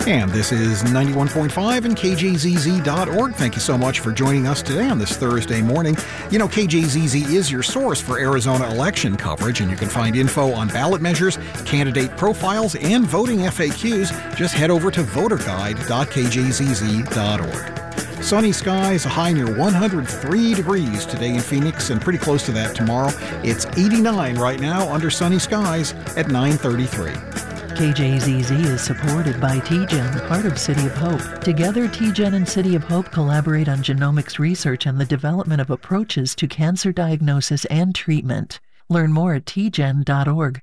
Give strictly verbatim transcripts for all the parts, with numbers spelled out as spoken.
And this is ninety-one point five and K J Z Z dot org. Thank you so much for joining us today on this Thursday morning. You know, K J Z Z is your source for Arizona election coverage, and you can find info on ballot measures, candidate profiles, and voting F A Qs. Just head over to voter guide dot K J Z Z dot org. Sunny skies, a high near one hundred three degrees today in Phoenix, and pretty close to that tomorrow. It's eighty-nine right now under sunny skies at nine thirty-three. K J Z Z is supported by T G E N, part of City of Hope. Together, T G E N and City of Hope collaborate on genomics research and the development of approaches to cancer diagnosis and treatment. Learn more at T G E N dot org.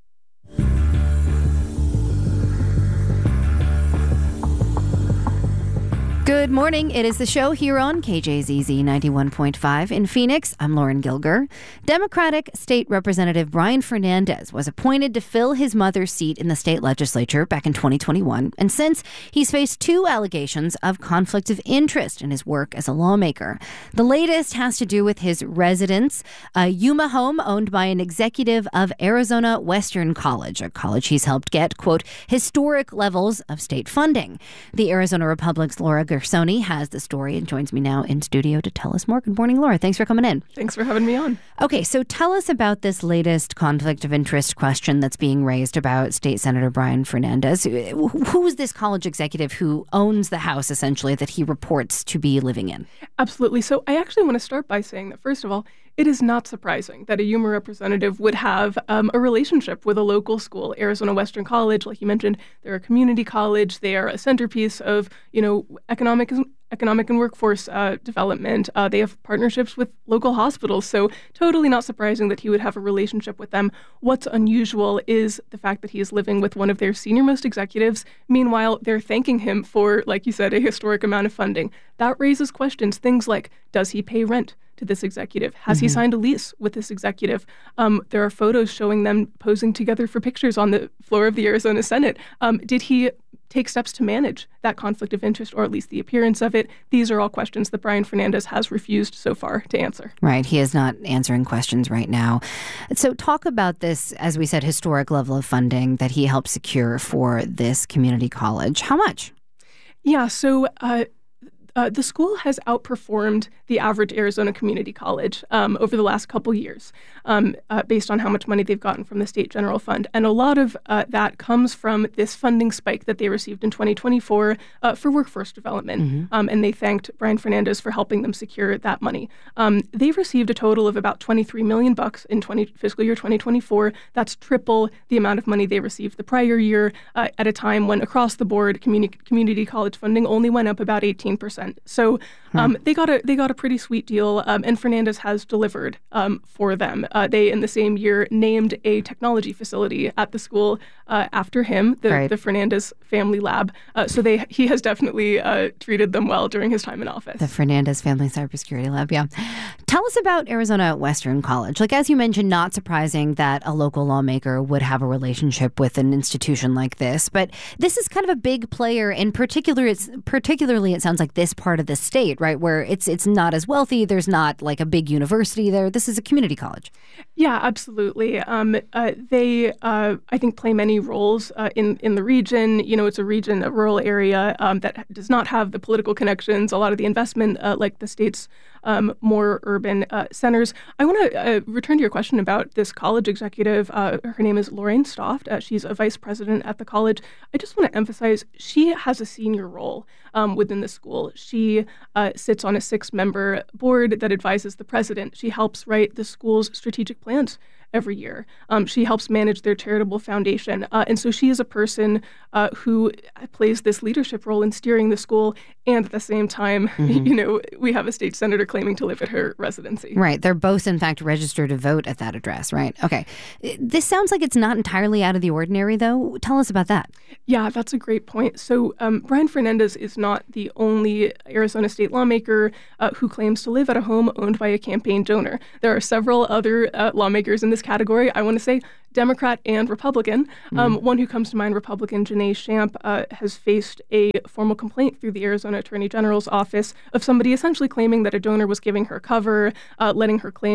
Good morning. It is the show here on K J Z Z ninety-one point five in Phoenix. I'm Lauren Gilger. Democratic State Representative Brian Fernandez was appointed to fill his mother's seat in the state legislature back in twenty twenty-one. And since, he's faced two allegations of conflict of interest in his work as a lawmaker. The latest has to do with his residence, a Yuma home owned by an executive of Arizona Western College, a college he's helped get, quote, historic levels of state funding. The Arizona Republic's Laura Gersoni has the story and joins me now in studio to tell us more. Good morning, Laura. Thanks for coming in. Thanks for having me on. Okay, so tell us about this latest conflict of interest question that's being raised about State Senator Brian Fernandez. Who's this college executive who owns the house, essentially, that he reports to be living in? Absolutely. So I actually want to start by saying that, first of all, it is not surprising that a Yuma representative would have um, a relationship with a local school, Arizona Western College. Like you mentioned, they're a community college. They are a centerpiece of, you know, economic economic and workforce uh, development. Uh, they have partnerships with local hospitals. So totally not surprising that he would have a relationship with them. What's unusual is the fact that he is living with one of their senior-most executives. Meanwhile, they're thanking him for, like you said, a historic amount of funding. That raises questions. Things like, does he pay rent to this executive? Has mm-hmm. he signed a lease with this executive? Um, there are photos showing them posing together for pictures on the floor of the Arizona Senate. Um, did he take steps to manage that conflict of interest, or at least the appearance of it? These are all questions that Brian Fernandez has refused so far to answer. Right. He is not answering questions right now. So talk about this, as we said, historic level of funding that he helped secure for this community college. How much? Yeah, so uh, uh, the school has outperformed the average Arizona community college um, over the last couple years, um, uh, based on how much money they've gotten from the state general fund. And a lot of uh, that comes from this funding spike that they received in twenty twenty-four uh, for workforce development. Mm-hmm. Um, and they thanked Brian Fernandez for helping them secure that money. Um, they've received a total of about twenty-three million bucks in twenty, fiscal year twenty twenty-four. That's triple the amount of money they received the prior year, uh, at a time when across the board communi- community college funding only went up about eighteen percent. So um, hmm. they got a they got a pretty sweet deal, um, and Fernandez has delivered um, for them. Uh, they, in the same year, named a technology facility at the school uh, after him, the, right. the Fernandez Family Lab. Uh, so they he has definitely uh, treated them well during his time in office. The Fernandez Family Cybersecurity Lab, yeah. Tell us about Arizona Western College. Like, as you mentioned, not surprising that a local lawmaker would have a relationship with an institution like this, but this is kind of a big player. In particular, it's particularly, it sounds like this part of the state, right, where it's it's not as wealthy. There's not like a big university there. This is a community college. Yeah, absolutely. Um, uh, they, uh, I think, play many roles uh, in in the region. You know, it's a region, a rural area um, that does not have the political connections, a lot of the investment, uh, like the state's um, more urban uh, centers. I want to uh, return to your question about this college executive. Uh, her name is Lorraine Stoft. Uh, she's a vice president at the college. I just want to emphasize she has a senior role um, within the school. She uh, sits on a six-member board that advises the president. She helps write the school's strategic plans every year. Um, she helps manage their charitable foundation. Uh, and so she is a person uh, who plays this leadership role in steering the school. And at the same time, mm-hmm. you know, we have a state senator claiming to live at her residency. Right. They're both, in fact, registered to vote at that address, right? Okay. This sounds like it's not entirely out of the ordinary, though. Tell us about that. Yeah, that's a great point. So um, Brian Fernandez is not the only Arizona state lawmaker uh, who claims to live at a home owned by a campaign donor. There are several other uh, lawmakers in this category. I want to say Democrat and Republican. Mm. Um, one who comes to mind, Republican Janae Shamp, uh, has faced a formal complaint through the Arizona Attorney General's office of somebody essentially claiming that a donor was giving her cover, uh, letting her claim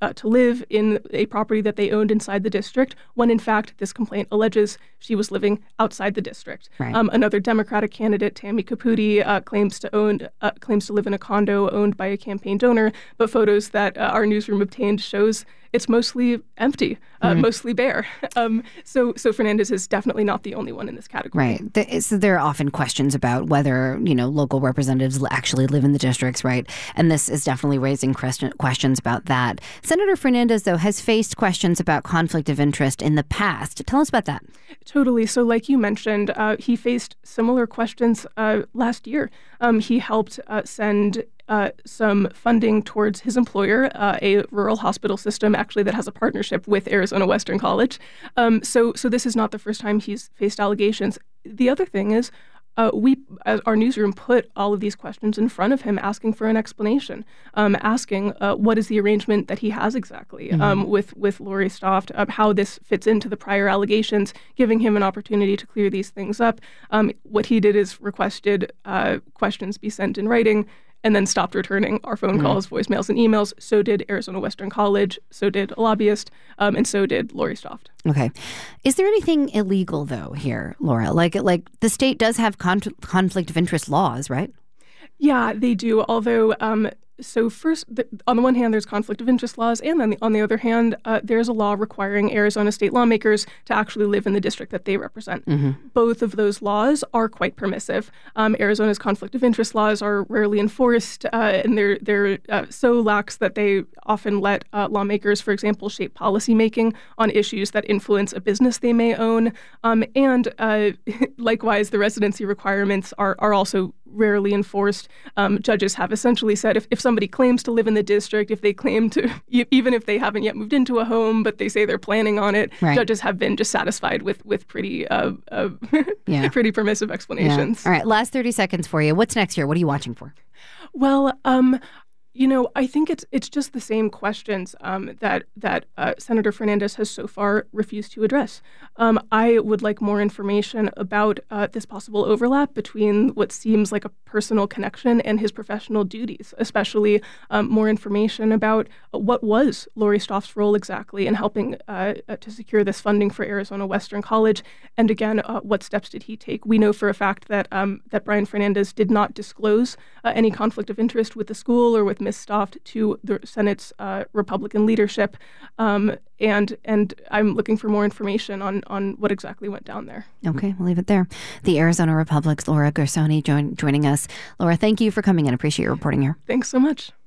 uh, to live in a property that they owned inside the district, when in fact this complaint alleges she was living outside the district. Right. Um, another Democratic candidate, Tammy Caputi, uh, claims to own uh, claims to live in a condo owned by a campaign donor, but photos that uh, our newsroom obtained shows it's mostly empty, uh, mm-hmm. mostly bare. Um, so, so Fernandez is definitely not the only one in this category. Right. The, so there are often questions about whether, you know, local representatives actually live in the districts, right? And this is definitely raising question, questions about that. Senator Fernandez, though, has faced questions about conflict of interest in the past. Tell us about that. Totally. So like you mentioned, uh, he faced similar questions uh, last year. Um, he helped uh, send Uh, some funding towards his employer, uh, a rural hospital system actually that has a partnership with Arizona Western College. Um, so, so this is not the first time he's faced allegations. The other thing is, uh, we, as our newsroom, put all of these questions in front of him, asking for an explanation, um, asking uh, what is the arrangement that he has exactly mm-hmm. um, with with Lori Stoft, uh, how this fits into the prior allegations, giving him an opportunity to clear these things up. Um, what he did is requested uh, questions be sent in writing, and then stopped returning our phone calls, mm. voicemails, and emails. So did Arizona Western College, so did a lobbyist, um, and so did Lori Stoft. Okay. Is there anything illegal, though, here, Laura? Like, like the state does have con- conflict of interest laws, right? Yeah, they do, although... Um, So first, the, on the one hand, there's conflict of interest laws, and then the, on the other hand, uh, there's a law requiring Arizona state lawmakers to actually live in the district that they represent. Mm-hmm. Both of those laws are quite permissive. Um, Arizona's conflict of interest laws are rarely enforced, uh, and they're they're uh, so lax that they often let uh, lawmakers, for example, shape policymaking on issues that influence a business they may own. Um, and uh, likewise, the residency requirements are are also rarely enforced. Um, judges have essentially said if, if somebody claims to live in the district, if they claim to, even if they haven't yet moved into a home, but they say they're planning on it, right. judges have been just satisfied with with pretty uh, uh, yeah. pretty permissive explanations. Yeah. All right, last thirty seconds for you. What's next year? What are you watching for? Well, um, you know, I think it's it's just the same questions um, that that uh, Senator Fernandez has so far refused to address. Um, I would like more information about uh, this possible overlap between what seems like a personal connection and his professional duties, especially um, more information about uh, what was Lori Stoft's role exactly in helping uh, uh, to secure this funding for Arizona Western College, and again, uh, what steps did he take? We know for a fact that um, that Brian Fernandez did not disclose uh, any conflict of interest with the school or with Miz Stoft to the Senate's uh, Republican leadership, um, and and I'm looking for more information on on what exactly went down there. Okay, we'll leave it there. The Arizona Republic's Laura Gersony join, joining us. Laura, thank you for coming in. Appreciate your reporting here. Thanks so much.